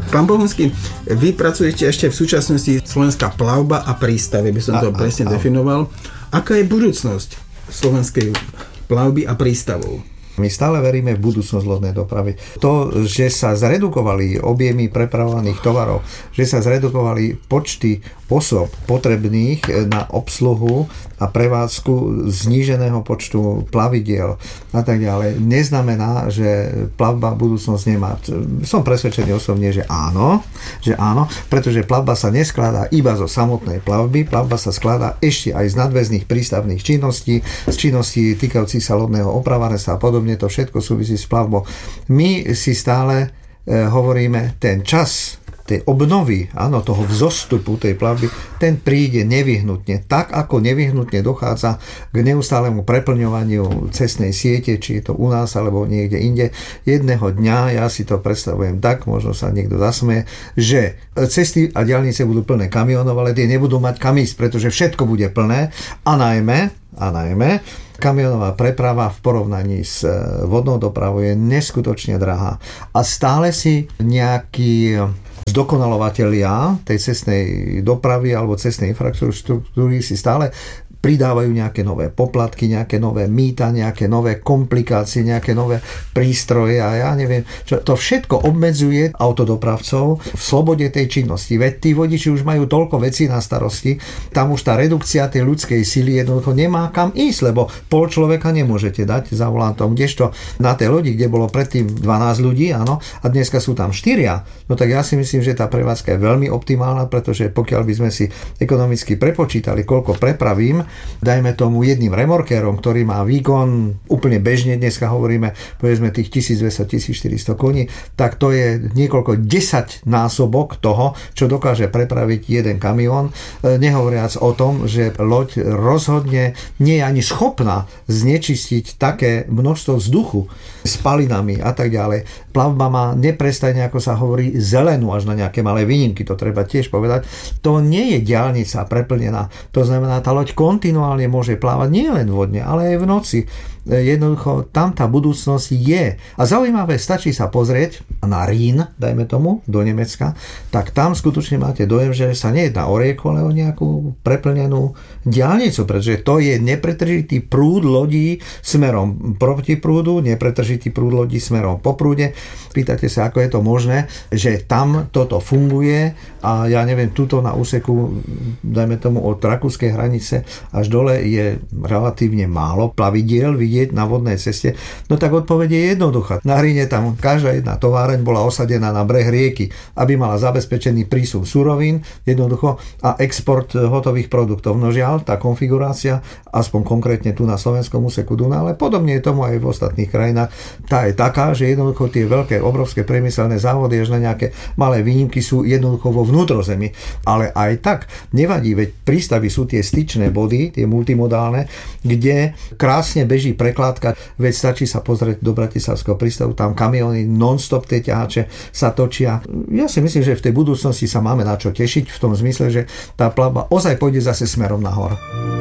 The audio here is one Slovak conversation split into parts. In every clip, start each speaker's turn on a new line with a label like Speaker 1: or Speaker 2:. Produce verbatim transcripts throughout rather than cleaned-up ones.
Speaker 1: Pán Bohunský, vy pracujete ešte v súčasnosti Slovenská plavba a prístavy, by som to a, presne a, definoval. Aká je budúcnosť slovenskej plavby a prístavov?
Speaker 2: My stále veríme v budúcnosť lodnej dopravy. To, že sa zredukovali objemy prepravovaných tovarov, že sa zredukovali počty osôb potrebných na obsluhu a prevádzku zníženého počtu plavidiel a tak ďalej, neznamená, že plavba budúcnosť nemá. Som presvedčený osobne, že áno, že áno, pretože plavba sa neskladá iba zo samotnej plavby, plavba sa skladá ešte aj z nadväzných prístavných činností, z činností týkajúcich sa lodného opravárenstva a podobne. To všetko súvisí s plavbou. My si stále e, hovoríme, ten čas tej obnovy, áno, toho vzostupu tej plavby, ten príde nevyhnutne. Tak, ako nevyhnutne dochádza k neustálemu preplňovaniu cestnej siete, či je to u nás, alebo niekde inde. Jedného dňa, ja si to predstavujem tak, možno sa niekto zasmeje, že cesty a diaľnice budú plné kamionov, ale tie nebudú mať kam ísť, pretože všetko bude plné a najmä, a najmä kamionová preprava v porovnaní s vodnou dopravou je neskutočne drahá. A stále si nejaký zdokonalovatelia tej cestnej dopravy alebo cestnej infraštruktúry si stále pridávajú nejaké nové poplatky, nejaké nové mýta, nejaké nové komplikácie, nejaké nové prístroje a ja neviem, čo to všetko obmedzuje autodopravcov v slobode tej činnosti. Veď tí vodiči už majú toľko vecí na starosti, tam už tá redukcia tej ľudskej sily jednoducho nemá kam ísť, lebo pol človeka nemôžete dať za volantom, kdežto na tej lodi, kde bolo predtým dvanásť ľudí, áno, a dneska sú tam štyria, no tak ja si myslím, že tá prevádzka je veľmi optimálna, pretože pokiaľ by sme si ekonomicky prepočítali, koľko prepravím, dajme tomu jedným remorkérom, ktorý má výkon úplne bežne, dneska hovoríme povedzme tých tisícdvesto až tisícštyristo koní, tak to je niekoľko desať násobok toho, čo dokáže prepraviť jeden kamión, nehovoriac o tom, že loď rozhodne nie je ani schopná znečistiť také množstvo vzduchu s palinami a tak ďalej. Plavba má neprestajne, ako sa hovorí, zelenú až na nejaké malé výnimky, to treba tiež povedať. To nie je diaľnica preplnená, to znamená, tá loď kontinuálne môže plávať nie len vodne, ale aj v noci. Jednoducho, tam tá budúcnosť je. A zaujímavé, stačí sa pozrieť na Rín, dajme tomu, do Nemecka, tak tam skutočne máte dojem, že sa nejedná o rieku, ale o nejakú preplnenú diaľnicu, pretože to je nepretržitý prúd lodí smerom proti prúdu, nepretržitý prúd lodí smerom po prúde. Pýtate sa, ako je to možné, že tam toto funguje a ja neviem, tuto na úseku, dajme tomu od rakúskej hranice až dole je relatívne málo plavidiel vidieť na vodnej ceste. No tak odpoveď je jednoduchá. Na Ríne tam každá jedna továreň bola osadená na breh rieky, aby mala zabezpečený prísun surovín, jednoducho, a export hotových produktov. No žiaľ, tá konfigurácia, aspoň konkrétne tu na slovenskom úseku Duna, ale podobne je tomu aj v ostatných krajinách, tá je taká, že jednoducho tie veľké, obrovské priemyselné závody až na nejaké malé výnimky sú jednoducho vo vnútrozemí. Ale aj tak nevadí, veď prístavy sú tie styčné body, tie multimodálne, kde krásne beží prekládka, veď stačí sa pozrieť do Bratislavského prístavu, tam kamióny non-stop, tie ťahače sa točia. Ja si myslím, že v tej budúcnosti sa máme na čo tešiť, v tom zmysle, že tá plavba ozaj pôjde zase smerom nahor.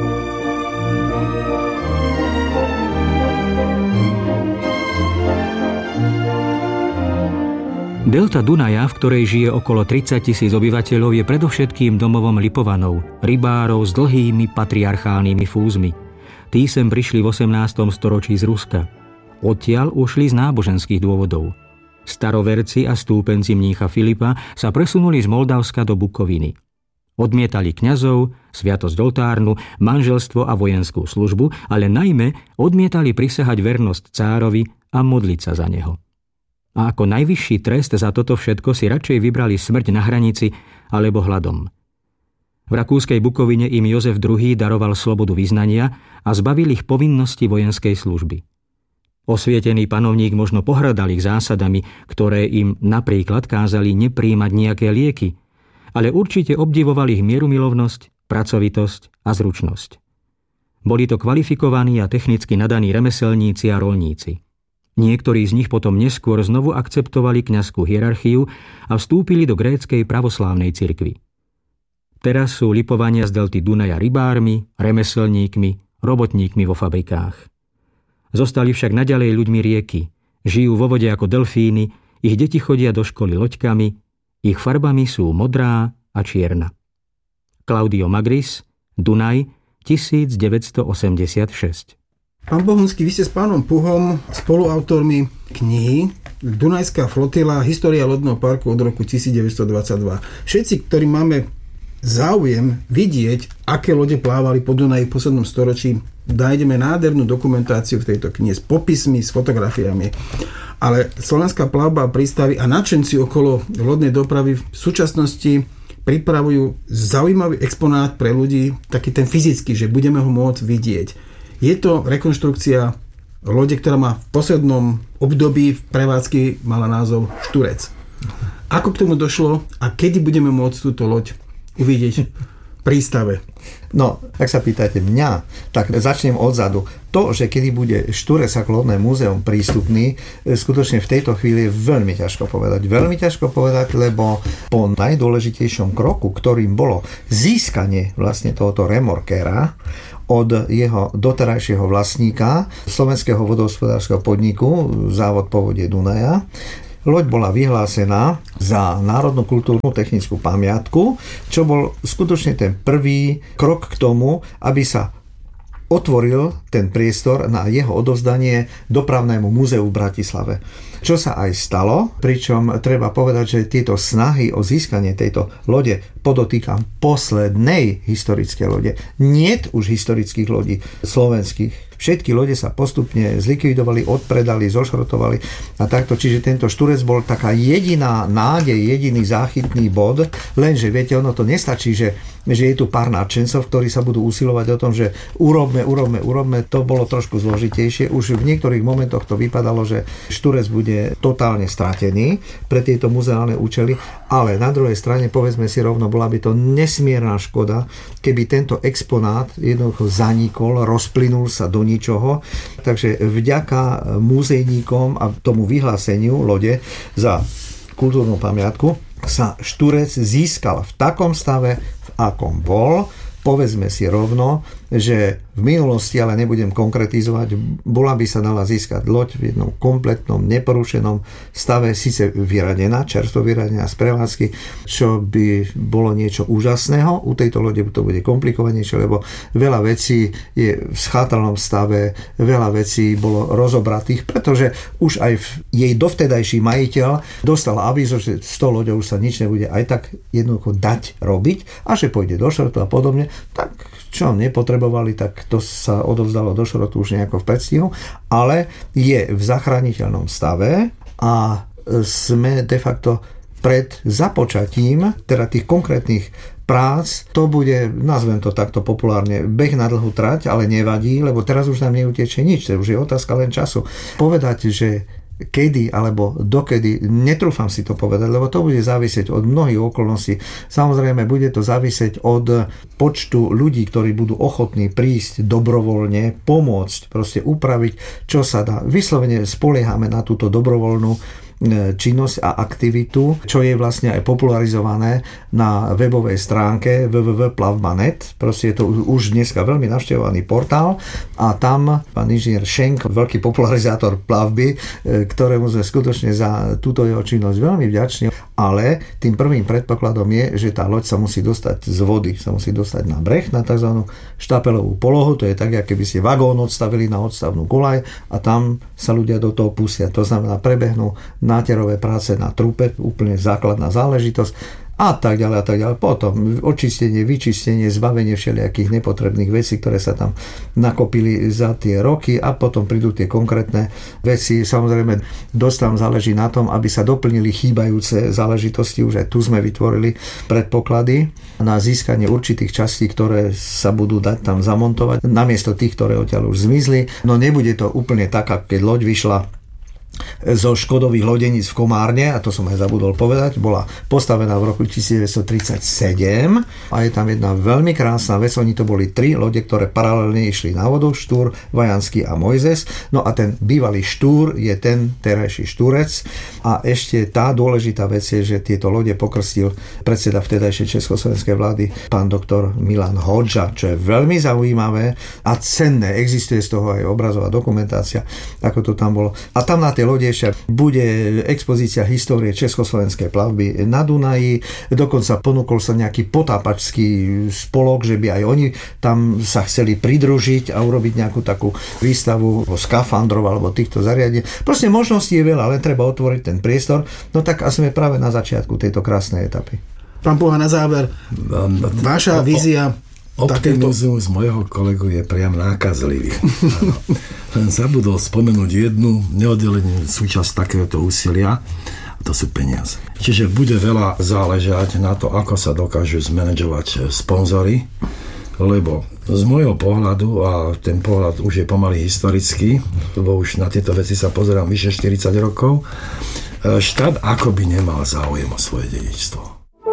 Speaker 3: Delta Dunaja, v ktorej žije okolo tridsať tisíc obyvateľov, je predovšetkým domovom Lipovanov, rybárov s dlhými patriarchálnymi fúzmi. Tí sem prišli v osemnástom storočí z Ruska. Odtiaľ ušli z náboženských dôvodov. Staroverci a stúpenci mnícha Filipa sa presunuli z Moldavska do Bukoviny. Odmietali kňazov, sviatosť oltárnu, manželstvo a vojenskú službu, ale najmä odmietali prisahať vernosť cárovi a modliť sa za neho. A ako najvyšší trest za toto všetko si radšej vybrali smrť na hranici alebo hladom. V rakúskej Bukovine im Jozef druhý. Daroval slobodu vyznania a zbavil ich povinnosti vojenskej služby. Osvietený panovník možno pohŕdal ich zásadami, ktoré im napríklad kázali nepríjmať nejaké lieky, ale určite obdivoval ich mierumilovnosť, pracovitosť a zručnosť. Boli to kvalifikovaní a technicky nadaní remeselníci a roľníci. Niektorí z nich potom neskôr znovu akceptovali kňazskú hierarchiu a vstúpili do gréckej pravoslávnej cirkvi. Teraz sú Lipovania z delty Dunaja rybármi, remeselníkmi, robotníkmi vo fabrikách. Zostali však naďalej ľuďmi rieky. Žijú vo vode ako delfíny, ich deti chodia do školy loďkami, Ich farbami sú modrá a čierna. Claudio Magris, Dunaj, tisícdeväťstoosemdesiatšesť.
Speaker 1: Pán Bohunský, vy ste s pánom Puhom spoluautormi knihy Dunajská flotila, história lodného parku od roku devätnásťstodvadsaťdva. Všetci, ktorí máme záujem vidieť, aké lode plávali po Dunaji v poslednom storočí, nájdeme nádhernú dokumentáciu v tejto knihe s popismi, s fotografiami. Ale slovenská plavba a prístavy a nadšenci okolo lodnej dopravy v súčasnosti pripravujú zaujímavý exponát pre ľudí, taký ten fyzický, že budeme ho môcť vidieť. Je to rekonštrukcia lode, ktorá má v poslednom období v prevádzky mala názov Šturec. Ako k tomu došlo a kedy budeme môcť túto loď uvidieť v prístave?
Speaker 2: No, ak sa pýtate mňa, tak začnem odzadu. To, že kedy bude Šturec ako lodné múzeum prístupný, skutočne v tejto chvíli je veľmi ťažko povedať. Veľmi ťažko povedať, lebo po najdôležitejšom kroku, ktorým bolo získanie vlastne tohoto remorkéra od jeho doterajšieho vlastníka, slovenského vodohospodárskeho podniku, závod Povodie Dunaja, loď bola vyhlásená za národnú kultúrnu technickú pamiatku, čo bol skutočne ten prvý krok k tomu, aby sa otvoril ten priestor na jeho odovzdanie Dopravnému múzeu v Bratislave. Čo sa aj stalo, pričom treba povedať, že tieto snahy o získanie tejto lode, podotýkam poslednej historické lode, niet už historických lodí slovenských. Všetky lode sa postupne zlikvidovali, odpredali, zošrotovali a takto. Čiže tento Šturec bol taká jediná nádej, jediný záchytný bod, lenže viete, ono to nestačí, že, že je tu pár nadšencov, ktorí sa budú usilovať o tom, že urobme, urobme, urobme. To bolo trošku zložitejšie. Už v niektorých momentoch to vypadalo, že Šturec bude totálne stratený pre tieto muzeálne účely, ale na druhej strane, povedzme si rovno, bola by to nesmierna škoda, keby tento exponát jednoducho zanikol, rozplynul sa do ničoho. Takže vďaka múzejníkom a tomu vyhláseniu lode za kultúrnu pamiatku sa Šturec získal v takom stave, v akom bol. Povedzme si rovno, že v minulosti, ale nebudem konkretizovať, bola by sa dala získať loď v jednom kompletnom, neporušenom stave, síce vyradená, čerstvo vyradená z prevádzky, čo by bolo niečo úžasného. U tejto lode to bude komplikovanejšie, lebo veľa vecí je v schátralnom stave, veľa vecí bolo rozobratých, pretože už aj jej dovtedajší majiteľ dostal avízo, že s tou loďou už sa nič nebude aj tak jednoducho dať robiť a že pôjde do šrotu a podobne, tak čo nepotrebovali, tak to sa odovzdalo do šrotu už nejako v predstihu, ale je v zachrániteľnom stave a sme de facto pred započatím teda tých konkrétnych prác. To bude, nazvem to takto populárne, beh na dlhú trať, ale nevadí, lebo teraz už nám neutečie nič, to už je otázka len času. Povedať, že kedy alebo dokedy, netrúfam si to povedať, lebo to bude závisieť od mnohých okolností. Samozrejme, bude to závisieť od počtu ľudí, ktorí budú ochotní prísť dobrovoľne, pomôcť, proste upraviť, čo sa dá. Vyslovene spoliehame na túto dobrovoľnú činnosť a aktivitu, čo je vlastne aj popularizované na webovej stránke w w w bodka plavba bodka net. Proste je to už dneska veľmi navštevovaný portál a tam pán inžinier Schenk, veľký popularizátor plavby, ktorému sme skutočne za túto jeho činnosť veľmi vďační, ale tým prvým predpokladom je, že tá loď sa musí dostať z vody, sa musí dostať na breh, na tzv. Štapelovú polohu, to je tak, ako keby ste vagón odstavili na odstavnú koľaj a tam sa ľudia do toho pustia. To znamená, prebehnú náterové práce na trupe, úplne základná záležitosť a tak ďalej a tak ďalej. Potom očistenie, vyčistenie, zbavenie všelijakých nepotrebných vecí, ktoré sa tam nakopili za tie roky a potom prídu tie konkrétne veci. Samozrejme, dosť tam záleží na tom, aby sa doplnili chýbajúce záležitosti. Už aj tu sme vytvorili predpoklady na získanie určitých častí, ktoré sa budú dať tam zamontovať, namiesto tých, ktoré odtiaľ už zmizli. No nebude to úplne tak, ako keď loď vyšla zo Škodových lodeníc v Komárne, a to som aj zabudol povedať, bola postavená v roku devätnásťtridsaťsedem a je tam jedna veľmi krásna vec. Oni to boli tri lode, ktoré paralelne išli na vodu, Štúr, Vajanský a Mojzes. No a ten bývalý Štúr je ten terajší Šturec a ešte tá dôležitá vec je, že tieto lode pokrstil predseda vtedajšej československej vlády pán doktor Milan Hodža, čo je veľmi zaujímavé a cenné. Existuje z toho aj obrazová dokumentácia, ako to tam bolo. A tam na tej lode, bude expozícia histórie československej plavby na Dunaji, dokonca ponúkol sa nejaký potápačský spolok, že by aj oni tam sa chceli pridružiť a urobiť nejakú takú výstavu skafandrov alebo týchto zariadení. Proste možností je veľa, len treba otvoriť ten priestor. No tak a sme práve na začiatku tejto krásnej etapy.
Speaker 1: Pán Puha, na záver, vaša vízia...
Speaker 4: Optimizmus z mojho kolegu je priam nákazlivý. Len zabudol spomenúť jednu neoddelenú súčasť takéhoto úsilia, a to sú peniaze. Čiže bude veľa záležať na to, ako sa dokážu zmanažovať sponzory, lebo z môjho pohľadu, a ten pohľad už je pomaly historický, lebo už na tieto veci sa pozerám vyše štyridsať rokov, štát akoby nemal záujem o svoje dedičstvo.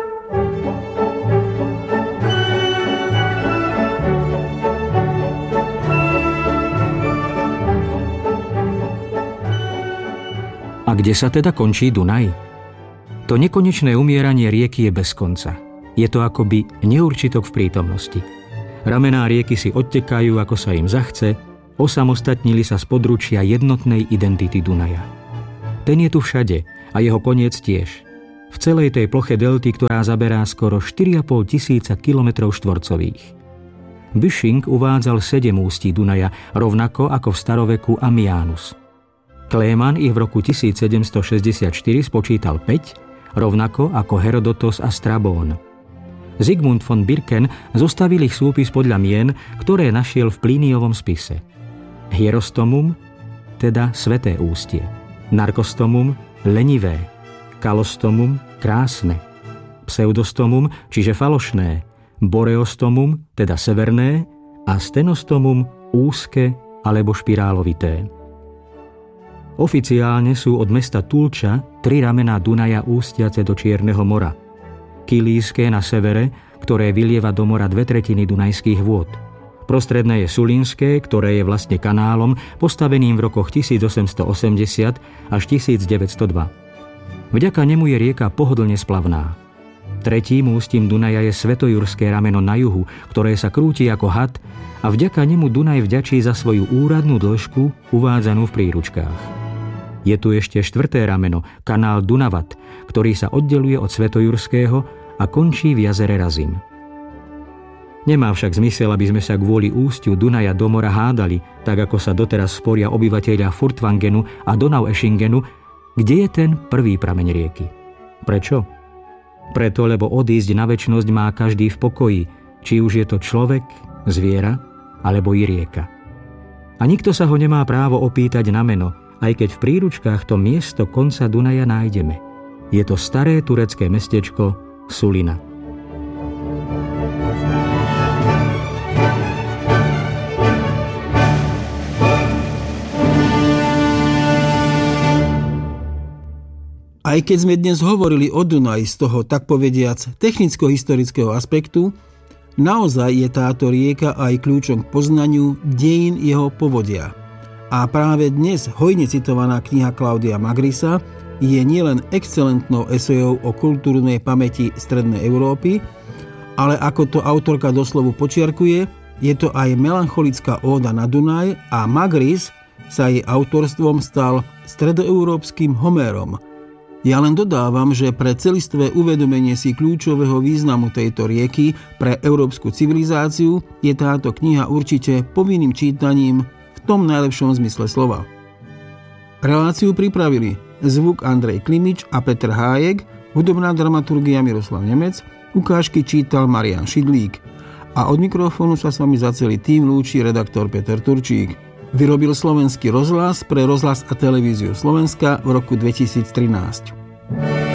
Speaker 3: A kde sa teda končí Dunaj? To nekonečné umieranie rieky je bez konca. Je to akoby neurčitok v prítomnosti. Ramená rieky si odtekajú, ako sa im zachce, osamostatnili sa z područia jednotnej identity Dunaja. Ten je tu všade a jeho koniec tiež. V celej tej ploche delty, ktorá zaberá skoro štyri a pol tisíca kilometrov štvorcových. Büsching uvádzal sedem ústí Dunaja, rovnako ako v staroveku Ammianus. Kléman ich v roku tisícsedemstošesťdesiatštyri spočítal päť, rovnako ako Herodotos a Strabón. Zygmunt von Birken zostavil ich súpis podľa mien, ktoré našiel v Plíniovom spise. Hierostomum, teda sveté ústie. Narkostomum, lenivé. Kalostomum, krásne. Pseudostomum, čiže falošné. Boreostomum, teda severné. A stenostomum, úzke alebo špirálovité. Oficiálne sú od mesta Tulča tri ramená Dunaja ústiace do Čierneho mora. Kilíske na severe, ktoré vylieva do mora dve tretiny dunajských vôd. Prostredné je Sulínske, ktoré je vlastne kanálom, postaveným v rokoch tisícosemstoosemdesiat až tisícdeväťstodva. Vďaka nemu je rieka pohodlne splavná. Tretím ústím Dunaja je Svetojurské rameno na juhu, ktoré sa krúti ako had a vďaka nemu Dunaj vďačí za svoju úradnú dĺžku uvádzanú v príručkách. Je tu ešte štvrté rameno, kanál Dunavat, ktorý sa oddeluje od Svetojurského a končí v jazere Razim. Nemá však zmysel, aby sme sa kvôli ústiu Dunaja do mora hádali, tak ako sa doteraz sporia obyvatelia Furtvangenu a Donaueschingenu, kde je ten prvý prameň rieky. Prečo? Preto, lebo odísť na večnosť má každý v pokoji, či už je to človek, zviera alebo i rieka. A nikto sa ho nemá právo opýtať na meno, aj keď v príručkách to miesto konca Dunaja nájdeme. Je to staré turecké mestečko Sulina.
Speaker 1: Aj keď sme dnes hovorili o Dunaji z toho, tak povediac, technicko-historického aspektu, naozaj je táto rieka aj kľúčom k poznaniu dejín jeho povodia. A práve dnes hojne citovaná kniha Klaudia Magrisa je nielen excelentnou esejou o kultúrnej pamäti Strednej Európy, ale ako to autorka doslovu počiarkuje, je to aj melancholická óda na Dunaj a Magris sa jej autorstvom stal stredoeurópskym Homérom. Ja len dodávam, že pre celistvé uvedomenie si kľúčového významu tejto rieky pre európsku civilizáciu je táto kniha určite povinným čítaním v tom najlepšom zmysle slova. Reláciu pripravili zvuk Andrej Klimič a Peter Hájek, hudobná dramaturgia Miroslav Nemec, ukážky čítal Marián Šidlík a od mikrofónu sa s vami za celý tým lúči redaktor Peter Turčík. Vyrobil Slovenský rozhlas pre rozhlas a televíziu Slovenska v roku dvetisíctrinásť.